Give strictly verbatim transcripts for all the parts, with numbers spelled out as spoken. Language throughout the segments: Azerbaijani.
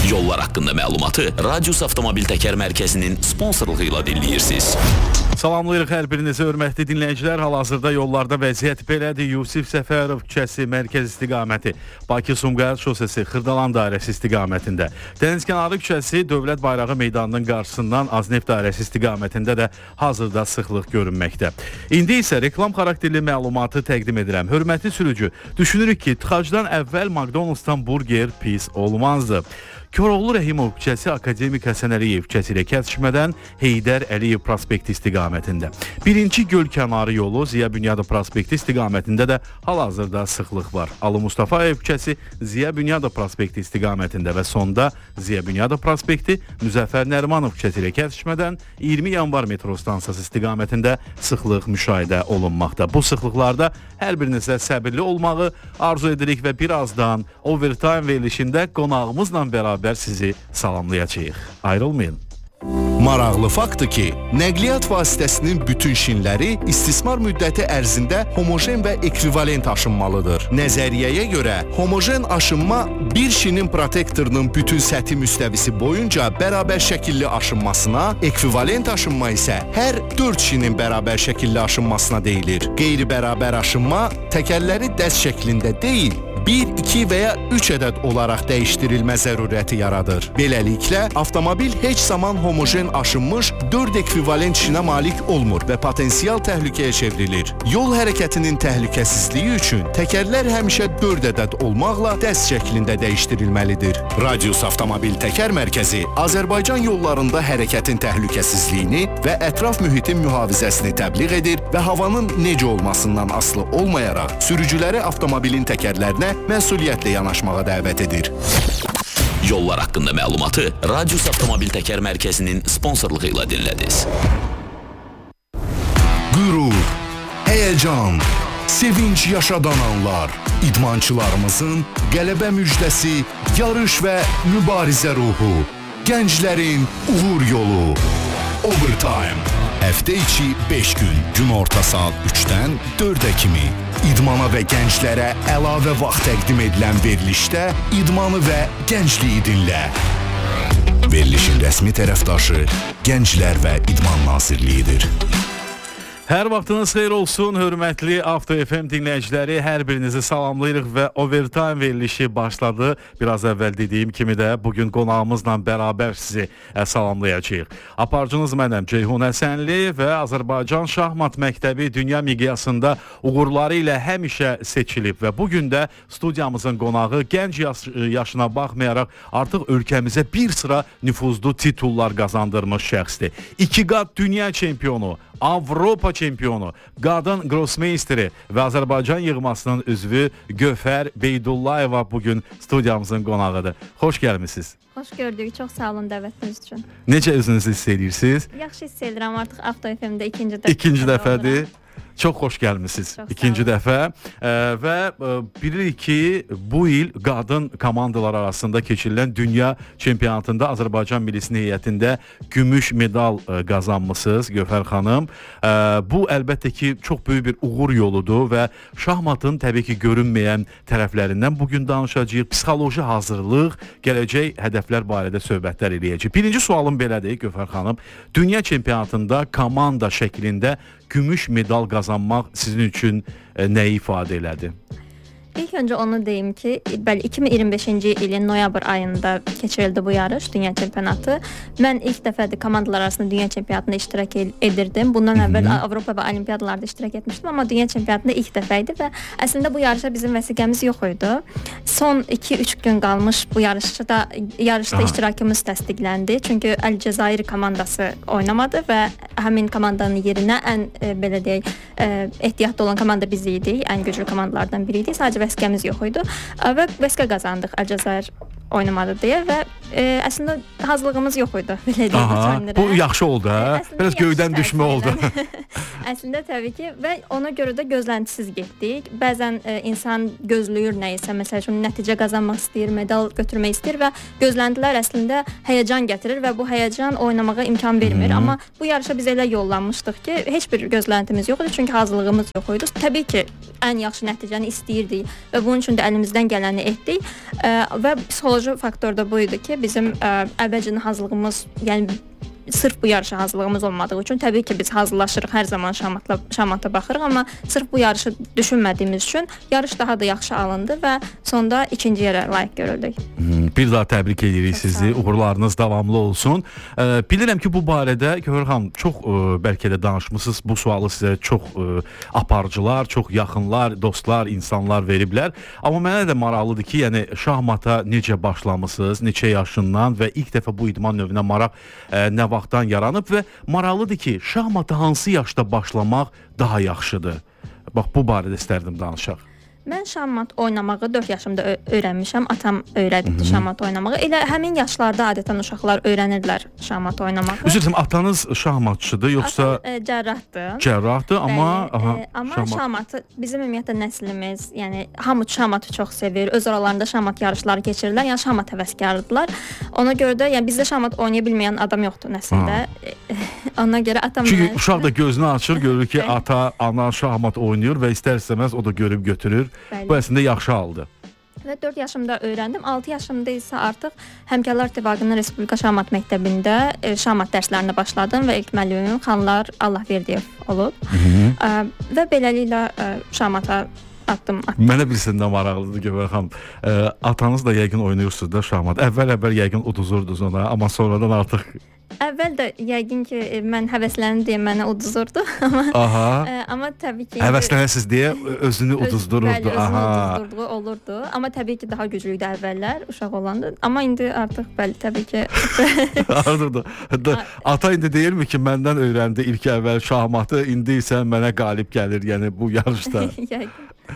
Yollar haqqında məlumatı Radius Avtomobil Təkər Mərkəzinin sponsorluğu ilə dinləyirsiniz. Salamlayırıq hər birinizi, hörmətli dinləyicilər. Hal-hazırda yollarda vəziyyət belədir. Yusif Səfərov küçəsi mərkəz istiqaməti, Bakı-Sumqayıt şosesi Xırdalan dairəsi istiqamətində, Dənizkənarı küçəsi Dövlət Bayrağı meydanının qarşısından Azneft dairəsi istiqamətində də hazırda sıxlıq görünməkdə. İndi isə reklam xarakterli məlumatı təqdim edirəm. Hörmətli sürücü, düşünürük ki, tıxacdan əvvəl McDonald's-dan burger pis olmazdı. Koroğlu Rəhimov küçəsi Akademik Həsən Əliyev küçəsi ilə kəsişmədən Heydər Əliyev prospekti istiqamətində. Birinci göl kənarı yolu Ziya Bünyadov prospekti istiqamətində də hal-hazırda sıxlıq var. Ali Mustafayev küçəsi Ziya Bünyadov prospekti istiqamətində və sonda Ziya Bünyadov prospekti Müzəffər Nərimanov küçəsi ilə kəsişmədən iyirmi yanvar metro stansiyası istiqamətində sıxlıq müşahidə olunmaqda. Bu sıxlıqlarda hər birinizə səbirli olmağı arzu edirik və birazdan Overtime verilişində qonağımızla bərabər sizi salamlayacağıq. Ayrılmayın. Maraqlı faktdır ki, nəqliyyat vasitəsinin bütün şinləri istismar müddəti ərzində homojen və ekvivalent aşınmalıdır. Nəzəriyyəyə görə homojen aşınma bir şinin protektorunun bütün səthi müstəvisi boyunca bərabər şəkilli aşınmasına, ekvivalent aşınma isə hər dörd şinin bərabər şəkilli aşınmasına deyilir. Qeyri-bərabər aşınma təkərləri dəst şəklində deyil, bir, iki və ya üç ədəd olaraq dəyişdirilmə zərurəti yaradır. Beləliklə, avtomobil heç zaman homojen aşınmış dörd ekvivalent şinə malik olmur və potensial təhlükəyə çevrilir. Yol hərəkətinin təhlükəsizliyi üçün təkərlər həmişə dörd ədəd olmaqla dəst şəklində dəyişdirilməlidir. Radius Avtomobil Təkər Mərkəzi Azərbaycan yollarında hərəkətin təhlükəsizliyini və ətraf mühitin mühafizəsini təbliğ edir və havanın necə olmasından asılı olmayaraq sürücüləri avtomobilin təkərlərinə məsuliyyətlə yanaşmağa dəvət edir. Yollar haqqında məlumatı Radius Avtomobil Təkər Mərkəzinin sponsorluğu ilə dinlədiniz. Qürur, həyəcan, sevinç yaşadan anlar, idmançılarımızın qələbə müjdəsi, yarış və mübarizə ruhu, gənclərin uğur yolu. Overtime. Həftə içi beş gün, gün orta saat üçdən dördə kimi idmana və gənclərə əlavə vaxt təqdim edilən verilişdə idmanı və gəncliyi dinlə. Verilişin rəsmi tərəfdaşı Gənclər və İdman Nazirliyidir. Hər vaxtınız xeyir olsun, hörmətli Avto F M dinləyiciləri, hər birinizi salamlayırıq və Overtime verilişi başladı. Biraz əvvəl dediyim kimi də bugün qonağımızla bərabər sizi salamlayacağıq. Aparıcınız mənəm Ceyhun Həsənli və Azərbaycan Şahmat Məktəbi dünya miqyasında uğurları ilə həmişə seçilib və bugün də studiyamızın qonağı gənc yaş yaşına baxmayaraq artıq ölkəmizə bir sıra nüfuzlu titullar qazandırmış şəxsdir. İki qat dünya çempionu, Avropa çempionu, qadın grossmeisteri və Azərbaycan yığmasının üzvü Gövhər Beydullayeva bugün studiyamızın qonağıdır. Xoş gəlmisiniz. Xoş gördük. Çox sağ olun dəvətiniz üçün. Necə özünüzü hiss edirsiniz? Yaxşı hiss edirəm. Artıq Avto F M-də ikinci dəfə. İkinci dəfədir. Çox xoş gəlmisiniz ikinci dəfə e, və e, bilirik ki, bu il qadın komandalar arasında keçirilən dünya çempionatında Azərbaycan millisinin heyətində gümüş medal e, qazanmısınız Gövhər xanım. E, bu əlbəttə ki, çox böyük bir uğur yoludur və şahmatın təbii ki, görünməyən tərəflərindən bugün danışacağıq. Psixoloji hazırlıq, gələcək hədəflər barədə söhbətlər eləyəcək. Birinci sualım belədir Gövhər xanım. Dünya çempionatında komanda şəklində gümüş medal qazanmaq sizin üçün e, nəyi ifadə elədi? İlk öncə onu deyim ki, bəli iki min iyirmi beşinci ilin noyabr ayında keçirildi bu yarış, dünya çempionatı. Mən ilk dəfədir komandalar arasında dünya çempionatında iştirak edirdim. Bundan əvvəl Avropa və olimpiadalarda iştirak etmişdim, amma dünya çempionatında ilk dəfə idi və əslində bu yarışa bizim vəsiqəmiz yox idi. Son iki üç gün qalmış bu yarışda yarışda Aha. iştirakımız təsdiqləndi. Çünki Əl-Cəzair komandası oynamadı və həmin komandanın yerinə ən e, belə deyək, e, ehtiyatlı olan komanda biz idik, ən güclü komandalardan biri idi. Sadəcə vəsiqəmiz yox idi və vəsiqə qazandıq Əl-Cəzair oynamadı deyə və e, əslində hazırlığımız yox idi, belə deyək. Bu yaxşı oldu, hə? Biraz göydən düşmə oldu. Əslində təbii ki, və ona görə də gözləntisiz getdik. Bəzən e, insan gözləyir nəyisə, məsəl üçün nəticə qazanmaq istəyir, medal götürmək istəyir və gözləntilər əslində həyəcan gətirir və bu həyəcan oynamağa imkan vermir. Hmm. Amma bu yarışa biz elə yollanmışdıq ki, heç bir gözləntimiz yox idi, çünki hazırlığımız yox idi. Təbii ki, ən yaxşı nəticəni istəyirdik və bunun üçün də əlimizdən gələni etdik. Ə, və psixoloji faktor da bu idi ki, bizim ə, əvvəlcədən hazırlığımız, yəni sırf bu yarışa hazırlığımız olmadığı üçün təbii ki, biz hazırlaşırıq, hər zaman şahmatla şahmata baxırıq, amma sırf bu yarışı düşünmədiyimiz üçün yarış daha da yaxşı alındı və sonda ikinci yerə layiq görüldük. Hmm, bir daha təbrik edirik sizi. Uğurlarınız davamlı olsun. Ee, bilirəm ki, bu barədə Gövhər xanım çox e, bəlkə də danışmısınız. Bu sualı sizə çox e, aparıcılar, çox yaxınlar, dostlar, insanlar veriblər. Amma mənə də maraqlıdır ki, yəni şahmata necə başlamısınız, neçə yaşından və ilk dəfə bu idman növünə maraq e, nə vaxtdan yaranıb və maraqlıdır ki, şahmata hansı yaşda başlamaq daha yaxşıdır? Bax, bu barədə istərdim danışaq. Mən şahmat oynamağı dörd yaşımda öyrənmişəm. Atam öyrədibdi şahmat oynamağı. Elə həmin yaşlarda adətən uşaqlar öyrənirlər şahmat oynamağı. Üzr istəyirəm, atanız şahmatçıdır, yoxsa Atam, e, cərrahdır. Cərrahdır, amma Bəli, aha, e, amma şahmat. şahmatı bizim ümumiyyətlə nəslimiz, yəni hamı şahmatı çox sevir. Öz aralarında şahmat yarışları keçirirlər. Yəni şahmat həvəskardılar. Ona görə də yəni bizdə şahmat oynaya bilməyən adam yoxdur nəsildə. Ona görə atam Çünki mənə... uşaq da gözünü açır, görür ki, ata, ana şahmat oynayır və istər-istəməz o da görüb götürür. Bəli. Bu əslində yaxşı haldır. Və dörd yaşımda öyrəndim. altı yaşımda isə artıq Həmkarlar İttifaqının Respublika Şahmat Məktəbində e, şahmat dərslərinə başladım və ilk müəllimim xanlar Allahverdiyev olub. E, və beləliklə e, şahmata atdım. atdım. Mənə birisindən maraqlıdır Gövhər xanım. E, atanız da yəqin oynayırsınız da şahmat. Əvvəl-əvvəl yəqin uduzurdunuz ona, amma sonradan artıq... Əvvəl də yəqin ki, mən həvəsləndim deyə mənə uduzurdu, amma Aha. e, amma təbii ki Həvəslənəsiz deyə özünü öz, uduzdururdu. Bəli, özünü Aha. uduzdurduğu olurdu. Amma təbii ki daha güclü idi əvvəllər uşaq olanda. Amma indi artıq bəli, təbii ki Artıq ata indi deyirmi ki, məndən öyrəndi ilk əvvəl şahmatı, indi isə mənə qalib gəlir, yəni bu yarışda. yəqin.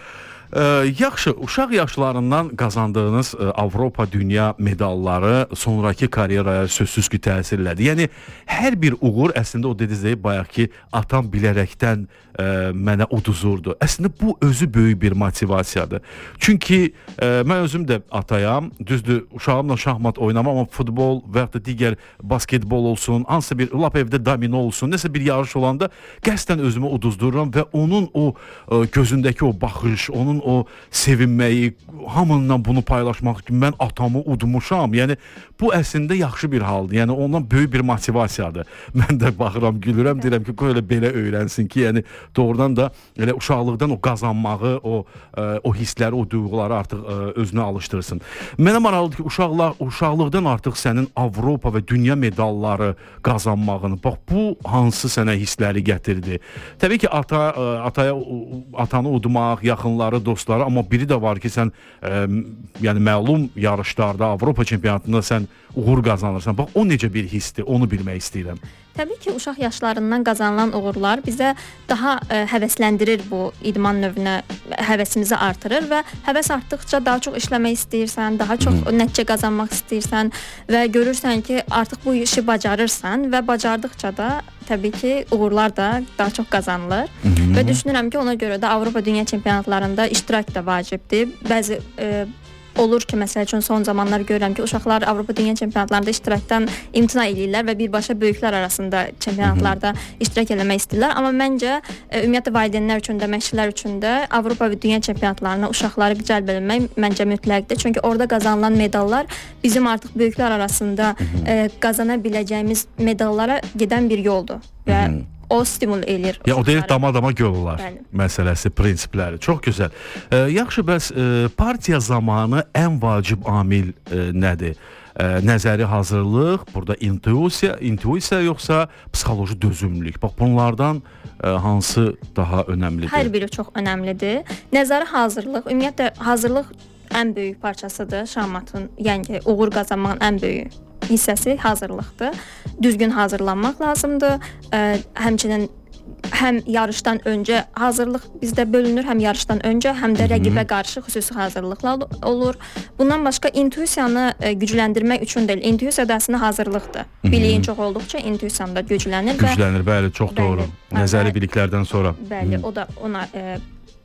Ee, yaxşı, uşaq yaşlarından qazandığınız e, Avropa dünya medalları sonraki karyeraya sözsüz ki təsir elədi. Yəni hər bir uğur əslində o dediniz bayaq ki, atam bilərəkdən e, mənə uduzurdu. Əslində bu özü böyük bir motivasiyadır. Çünki e, mən özüm də atayam. Düzdür, uşağımla şahmat oynamam, amma futbol və ya da digər basketbol olsun, hansısa bir lap evdə domino olsun, nəsə bir yarış olanda qəsdən özümü uduzdururam və onun o e, gözündəki o baxış, onun o sevinməyi, hamınla bunu paylaşmaq ki, mən atamı udmuşam. Yəni bu əslində yaxşı bir haldır. Yəni ondan böyük bir motivasiyadır. Mən də baxıram, gülürəm, deyirəm ki, qoy elə belə öyrənsin ki, yəni doğrudan da elə uşaqlıqdan o qazanmağı, o ə, o hissləri, o duyğuları artıq ə, özünə alışdırsın. Mənə maraqlıdır ki, uşaqlar uşaqlıqdan artıq sənin Avropa və dünya medalları qazanmağını, bax bu hansı sənə hissləri gətirdi? Təbii ki, ata ə, ataya atanı udmaq, yaxınları, dostları, amma biri də var ki, sən ə, yəni məlum yarışlarda, Avropa çempionatında sən uğur qazanırsan. Bax, o necə bir hissdir, onu bilmək istəyirəm. Təbii ki, uşaq yaşlarından qazanılan uğurlar bizə daha ə, həvəsləndirir, bu idman növünə həvəsimizi artırır və həvəs artdıqca daha çox işləmək istəyirsən, daha çox hmm. nəticə qazanmaq istəyirsən və görürsən ki, artıq bu işi bacarırsan və bacardıqca da təbii ki, uğurlar da daha çox qazanılır. Hmm. Və düşünürəm ki, ona görə də Avropa dünya çempionatlarında iştirak da vacibdir. Bəzi ə, olur ki, məsəl üçün son zamanlar görürəm ki, uşaqlar Avropa dünya çempionatlarında iştirakdan imtina edirlər və birbaşa böyüklər arasında çempionatlarda iştirak eləmək istəyirlər. Amma məncə e, ümumiyyətlə valideynlər üçün də, məşqçilər üçün də Avropa və dünya çempionatlarına uşaqları cəlb etmək məncə mütləqdir. Çünki orada qazanılan medallar bizim artıq böyüklər arasında e, qazana biləcəyimiz medallara gedən bir yoldur və o stimul eləyir. Ya o deyir dama-dama görürlər məsələsi, prinsipləri. Çox gözəl. E, yaxşı, bəs e, partiya zamanı ən vacib amil e, nədir? E, nəzəri hazırlıq, burada intuisiya, intuisiya yoxsa psixoloji dözümlülük? Bax bunlardan e, hansı daha önəmlidir? Hər biri çox önəmlidir. Nəzəri hazırlıq, ümumiyyətlə hazırlıq ən böyük parçasıdır şahmatın, yəni ki, uğur qazanmağın ən böyük hissəsi hazırlıqdır. Düzgün hazırlanmaq lazımdır. Ə, həmçinin həm yarışdan öncə hazırlıq bizdə bölünür, həm yarışdan öncə, həm də rəqibə qarşı xüsusi hazırlıqlar olur. Bundan başqa intuisiyanı ə, gücləndirmək üçün deyil, intuisiya da əslində hazırlıqdır. Biliyin çox olduqca intuisiyan da güclənir. Güclənir, və, bəli, çox bəli, doğru. Nəzəri biliklərdən sonra. Bəli, Hı. o da ona ə,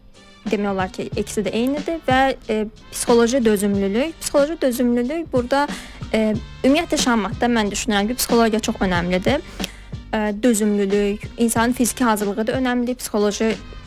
demək olar ki, ikisi də eynidir və e, psixoloji dözümlülük. Psixoloji dözümlülük burada e, ümumiyyətlə şahmatda mən düşünürəm ki, psixologiya çox önəmlidir. E, dözümlülük, insanın fiziki hazırlığı da önəmlidir, psixoloji